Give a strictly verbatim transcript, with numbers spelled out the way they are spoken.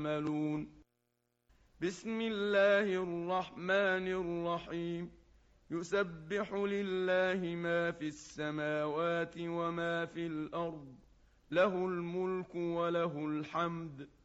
تعملون. بسم الله الرحمن الرحيم. يسبح لله ما في السماوات وما في الأرض، له الملك وله الحمد